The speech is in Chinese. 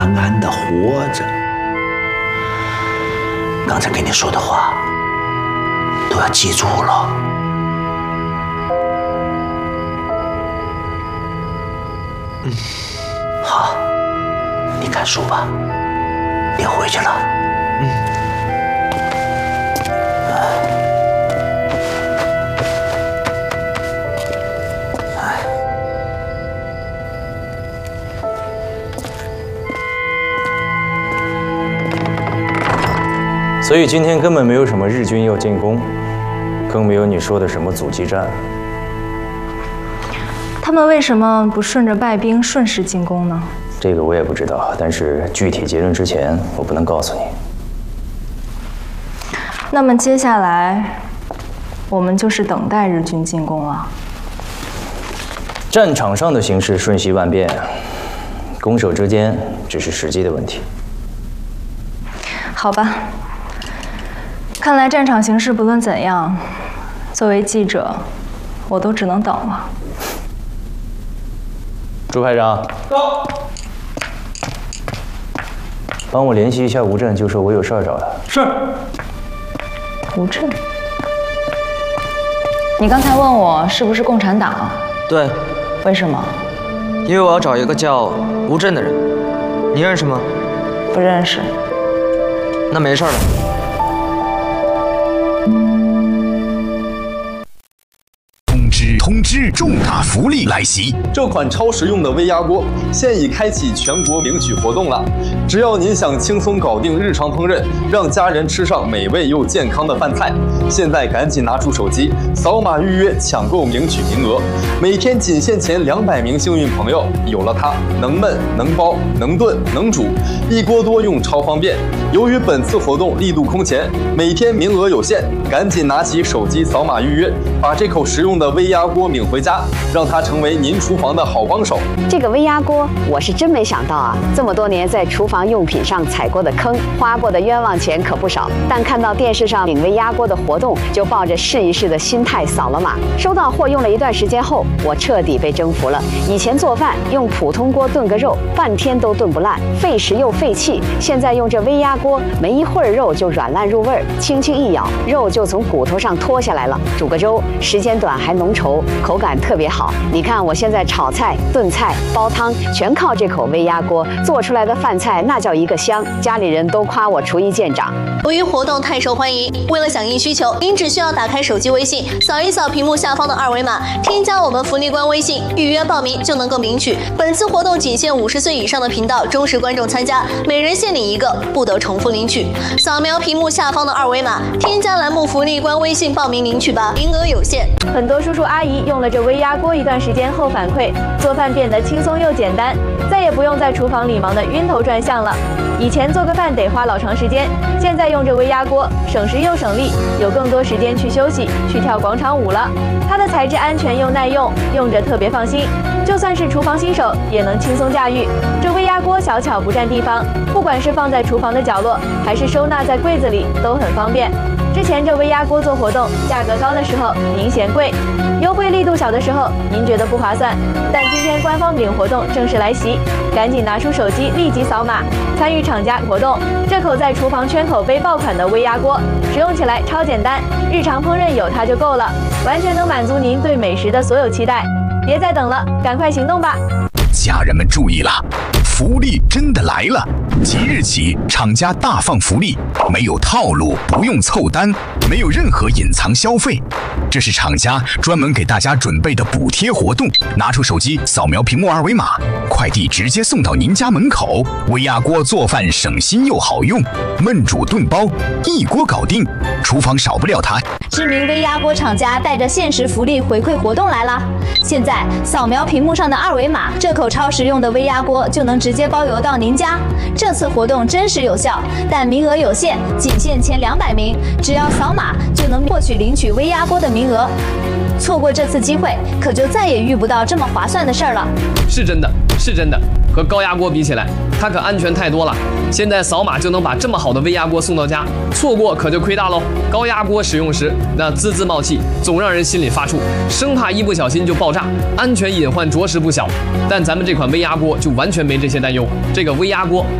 安安的活着。刚才跟你说的话都要记住了。好，你看书吧，别回去了。 所以今天根本没有什么日军要进攻，更没有你说的什么阻击战。 他们为什么不顺着败兵顺势进攻呢？ 这个我也不知道，但是具体结论之前我不能告诉你。 那么接下来，我们就是等待日军进攻了。 战场上的形势瞬息万变，攻守之间只是时机的问题。 好吧。看来战场形势不论怎样，作为记者，我都只能等了。 朱排长，到。帮我联系一下吴震，就说我有事儿找他。 是。 吴震，你刚才问我是不是共产党？ 对。 为什么？ 因为我要找一个叫吴震的人，你认识吗？ 不认识。 那没事了。 通知！重大福利来袭！ 这款超实用的微压锅现已开启全国领取活动了。只要您想轻松搞定日常烹饪，让家人吃上美味又健康的饭菜，现在赶紧拿出手机，扫码预约抢购领取名额。每天仅限前200名幸运朋友，有了它，能焖能包能炖能煮，一锅多用超方便。由于本次活动力度空前，每天名额有限，赶紧拿起手机扫码预约，把这口实用的微压锅领回家，让它成为您厨房的好帮手。 这个微压锅，我是真没想到啊！这么多年在厨房用品上踩过的坑，花过的冤枉钱可不少。但看到电视上领微压锅的活动，就抱着试一试的心态扫了码。收到货用了一段时间后，我彻底被征服了。以前做饭用普通锅炖个肉，半天都炖不烂，费时又费气。现在用这微压锅，没一会儿肉就软烂入味儿，轻轻一咬，肉就从骨头上脱下来了。煮个粥，时间短还浓稠，口感特别好。你看我现在炒菜、炖菜、煲汤，全靠这口微压锅做出来的饭菜，那叫一个香。家里人都夸我厨艺见长。 由于活动太受欢迎，为了响应需求，您只需要打开手机微信，扫一扫屏幕下方的2维码，添加我们福利官微信，预约报名就能够领取。本次活动仅限50岁以上的频道忠实观众参加，每人限领1个，不得重复领取。扫描屏幕下方的2维码，添加栏目福利官微信报名领取吧，名额有限。 很多叔叔阿姨用了这微压锅一段时间后反馈，做饭变得轻松又简单，再也不用在厨房里忙得晕头转向了。以前做个饭得花老长时间，现在用这微压锅省时又省力，有更多时间去休息，去跳广场舞了。它的材质安全又耐用，用着特别放心，就算是厨房新手也能轻松驾驭。这微压锅小巧不占地方，不管是放在厨房的角落，还是收纳在柜子里，都很方便。之前这微压锅做活动，价格高的时候您嫌贵，优惠力度小的时候您觉得不划算。但今天官方领活动正式来袭，赶紧拿出手机立即扫码参与厂家活动。这口在厨房圈口杯爆款的微压锅，使用起来超简单，日常烹饪有它就够了，完全能满足您对美食的所有期待。别再等了，赶快行动吧！ 家人们注意了，福利真的来了！即日起，厂家大放福利，没有套路，不用凑单，没有任何隐藏消费。这是厂家专门给大家准备的补贴活动。拿出手机扫描屏幕2维码，快递直接送到您家门口。微压锅做饭省心又好用，焖煮炖包一锅搞定，厨房少不了它。 知名微压锅厂家带着限时福利回馈活动来了！现在扫描屏幕上的2维码，这口超实用的微压锅就能直接包邮到您家。这次活动真实有效，但名额有限，仅限前200名，只要扫码就能获取领取微压锅的名额。错过这次机会，可就再也遇不到这么划算的事儿了。 是真的， 是真的，和高压锅比起来，它可安全太多了。现在扫码就能把这么好的微压锅送到家，错过可就亏大喽。高压锅使用时那滋滋冒气，总让人心里发怵，生怕一不小心就爆炸，安全隐患着实不小。但咱们这款微压锅就完全没这些担忧。这个微压锅